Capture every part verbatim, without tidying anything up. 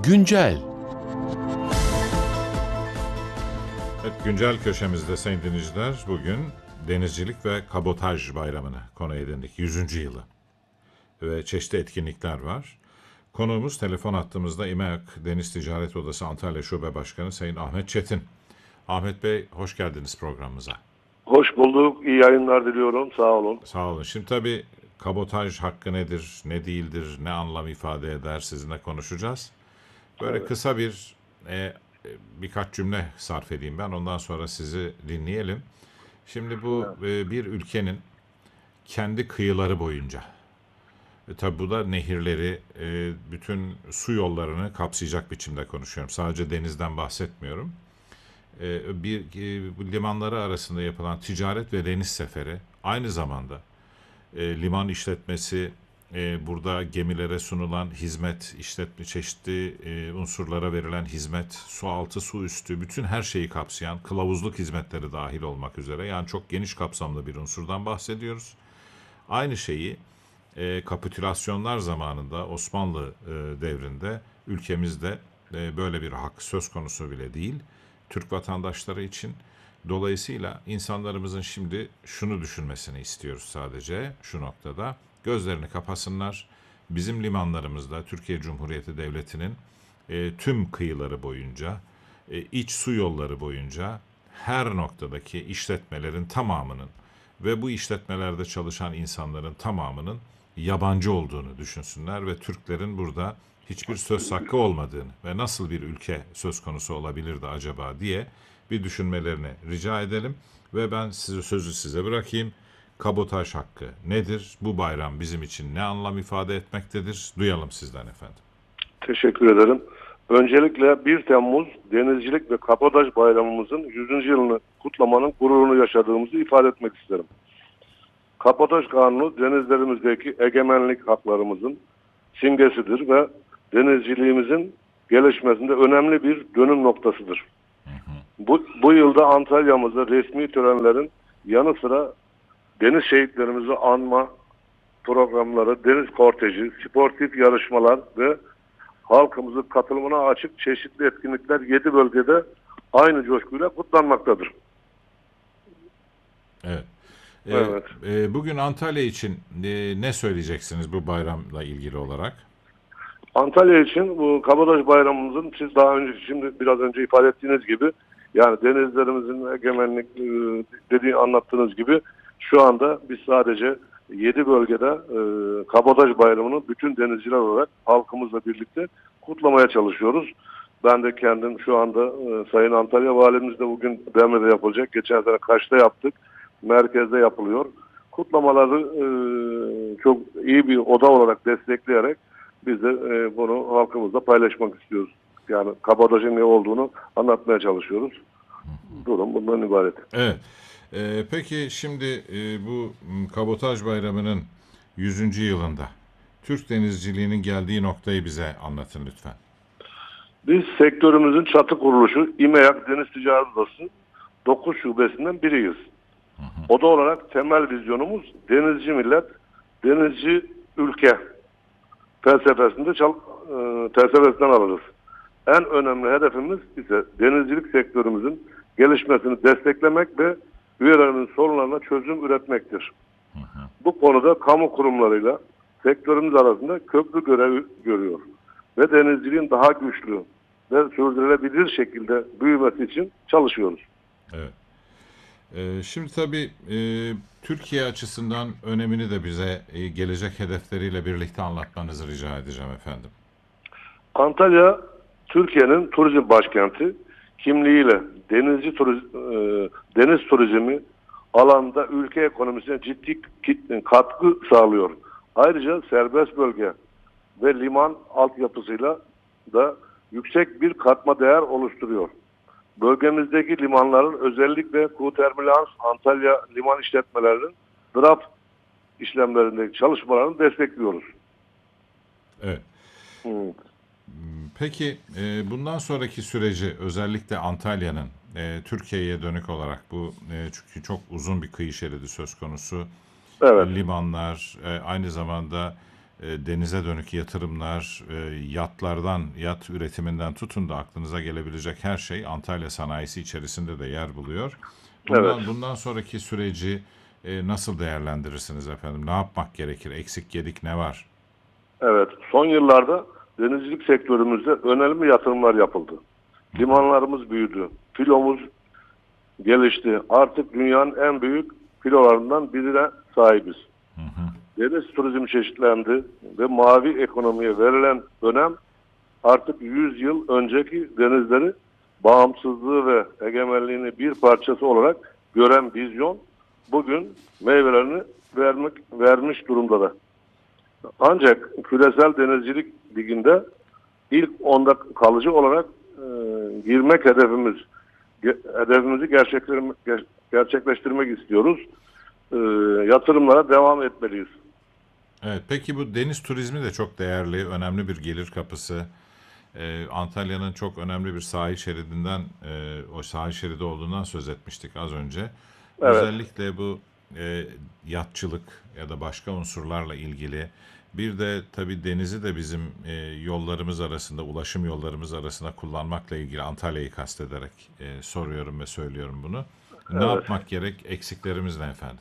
Güncel. Evet, güncel köşemizde sayın dinleyiciler bugün Denizcilik ve Kabotaj Bayramı'nı konu edindik. yüzüncü yılı ve çeşitli etkinlikler var. Konuğumuz telefon hattımızda İMEAK Deniz Ticaret Odası Antalya Şube Başkanı Sayın Ahmet Çetin. Ahmet Bey, hoş geldiniz programımıza. Hoş bulduk. İyi yayınlar diliyorum. Sağ olun. Sağ olun. Şimdi tabii kabotaj hakkı nedir, ne değildir, ne anlam ifade eder sizinle konuşacağız. Böyle Evet. kısa bir e, birkaç cümle sarf edeyim ben. Ondan sonra sizi dinleyelim. Şimdi bu e, bir ülkenin kendi kıyıları boyunca, e, tabii bu da nehirleri, e, bütün su yollarını kapsayacak biçimde konuşuyorum. Sadece denizden bahsetmiyorum. E, bir e, bu limanları arasında yapılan ticaret ve deniz seferi aynı zamanda e, liman işletmesi, e, burada gemilere sunulan hizmet, işletme çeşitli e, unsurlara verilen hizmet, su altı, su üstü, bütün her şeyi kapsayan kılavuzluk hizmetleri dahil olmak üzere, yani çok geniş kapsamlı bir unsurdan bahsediyoruz. Aynı şeyi e, kapitülasyonlar zamanında Osmanlı e, devrinde ülkemizde e, böyle bir hak söz konusu bile değil Türk vatandaşları için. Dolayısıyla insanlarımızın şimdi şunu düşünmesini istiyoruz sadece şu noktada. Gözlerini kapasınlar. Bizim limanlarımızda Türkiye Cumhuriyeti Devleti'nin e, tüm kıyıları boyunca, e, iç su yolları boyunca her noktadaki işletmelerin tamamının ve bu işletmelerde çalışan insanların tamamının yabancı olduğunu düşünsünler ve Türklerin burada hiçbir söz hakkı olmadığını ve nasıl bir ülke söz konusu olabilirdi acaba diye bir düşünmelerini rica edelim ve ben size sözü size bırakayım. Kabotaj hakkı nedir? Bu bayram bizim için ne anlam ifade etmektedir? Duyalım sizden efendim. Teşekkür ederim. Öncelikle bir Temmuz Denizcilik ve Kabotaj Bayramımızın yüzüncü yılını kutlamanın gururunu yaşadığımızı ifade etmek isterim. Kabotaj Kanunu denizlerimizdeki egemenlik haklarımızın simgesidir ve denizciliğimizin gelişmesinde önemli bir dönüm noktasıdır. Bu, bu yılda Antalya'mızda resmi törenlerin yanı sıra deniz şehitlerimizi anma programları, deniz korteji, sportif yarışmalar ve halkımızın katılımına açık çeşitli etkinlikler yedi bölgede aynı coşkuyla kutlanmaktadır. Evet. Ee, Evet. e, bugün Antalya için e, ne söyleyeceksiniz bu bayramla ilgili olarak? Antalya için bu Kabotaj Bayramımızın siz daha önce şimdi biraz önce ifade ettiğiniz gibi yani denizlerimizin egemenlik e, dediği anlattığınız gibi şu anda biz sadece yedi bölgede e, Kabotaj Bayramı'nı bütün denizciler olarak halkımızla birlikte kutlamaya çalışıyoruz. Ben de kendim şu anda e, Sayın Antalya Valimiz de bugün Demre'de yapılacak. Geçen sene Kaş'ta yaptık. Merkezde yapılıyor. Kutlamaları e, çok iyi bir oda olarak destekleyerek biz de e, bunu halkımızla paylaşmak istiyoruz. Yani kabadajın ne olduğunu anlatmaya çalışıyoruz. Durum bundan ibaret. Evet. Ee, peki şimdi e, bu m, Kabotaj Bayramı'nın yüzüncü yılında Türk denizciliğinin geldiği noktayı bize anlatın lütfen. Biz sektörümüzün çatı kuruluşu İMEAK Deniz Ticaret Odası dokuz şubesinden biriyiz. Hı hı. Oda olarak temel vizyonumuz denizci millet, denizci ülke felsefesinde çal, e, felsefesinden alırız. En önemli hedefimiz ise denizcilik sektörümüzün gelişmesini desteklemek ve üyelerinin sorunlarına çözüm üretmektir. Hı hı. Bu konuda kamu kurumlarıyla sektörümüz arasında köprü görevi görüyor ve denizciliğin daha güçlü ve sürdürülebilir şekilde büyümesi için çalışıyoruz. Evet. Ee, şimdi tabii e, Türkiye açısından önemini de bize e, gelecek hedefleriyle birlikte anlatmanızı rica edeceğim efendim. Antalya, Türkiye'nin turizm başkenti kimliğiyle denizci turiz, e, deniz turizmi alanda ülke ekonomisine ciddi katkı sağlıyor. Ayrıca serbest bölge ve liman altyapısıyla da yüksek bir katma değer oluşturuyor. Bölgemizdeki limanların özellikle Kuterminals Antalya liman işletmelerinin draft işlemlerindeki çalışmalarını destekliyoruz. Evet. Hmm. Peki e, bundan sonraki süreci özellikle Antalya'nın e, Türkiye'ye dönük olarak bu e, çünkü çok uzun bir kıyı şeridi söz konusu. Evet. Limanlar, e, aynı zamanda e, denize dönük yatırımlar, e, yatlardan, yat üretiminden tutun da aklınıza gelebilecek her şey Antalya sanayisi içerisinde de yer buluyor. Evet. Bundan bundan sonraki süreci e, nasıl değerlendirirsiniz efendim? Ne yapmak gerekir? Eksik gedik ne var? Evet. Son yıllarda denizcilik sektörümüzde önemli yatırımlar yapıldı. Limanlarımız büyüdü. Filomuz gelişti. Artık dünyanın en büyük filolarından birine sahibiz. Hı hı. Deniz turizmi çeşitlendi ve mavi ekonomiye verilen önem artık yüz yıl önceki denizleri bağımsızlığı ve egemenliğini bir parçası olarak gören vizyon bugün meyvelerini vermek, vermiş durumda da. Ancak küresel denizcilik liginde ilk onda kalıcı olarak e, girmek hedefimiz ge- hedefimizi gerçekleştirmek, gerçekleştirmek istiyoruz. E, yatırımlara devam etmeliyiz. Evet, peki bu deniz turizmi de çok değerli, önemli bir gelir kapısı. Ee, Antalya'nın çok önemli bir sahil şeridinden, e, o sahil şeridi olduğundan söz etmiştik az önce. Evet. Özellikle bu e, yatçılık ya da başka unsurlarla ilgili bir de tabii denizi de bizim e, yollarımız arasında, ulaşım yollarımız arasında kullanmakla ilgili Antalya'yı kastederek e, soruyorum ve söylüyorum bunu. Ne Evet. yapmak gerek? Eksiklerimiz ne efendim?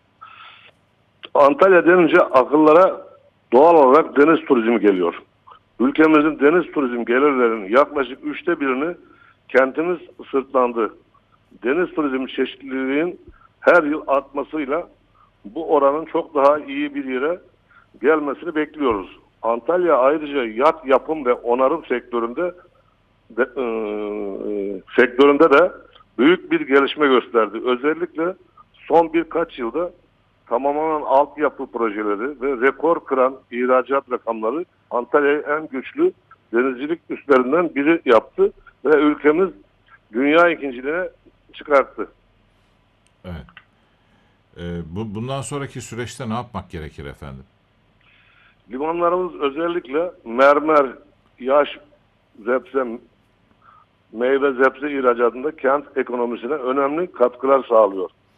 Antalya denince akıllara doğal olarak deniz turizmi geliyor. Ülkemizin deniz turizm gelirlerinin yaklaşık üçte birini kentimiz sırtlandı. Deniz turizmi çeşitliliğinin her yıl artmasıyla bu oranın çok daha iyi bir yere gelmesini bekliyoruz. Antalya ayrıca yat yapım ve onarım sektöründe de, e, e, sektöründe de büyük bir gelişme gösterdi. Özellikle son birkaç yılda tamamlanan altyapı projeleri ve rekor kıran ihracat rakamları Antalya'yı en güçlü denizcilik üslerinden biri yaptı ve ülkemiz dünya ikinciliğine çıkarttı. Evet. Ee, bu, bundan sonraki süreçte ne yapmak gerekir efendim? Limanlarımız özellikle mermer, yaş, zepse, meyve zepse ihracatında kent ekonomisine önemli katkılar sağlıyor.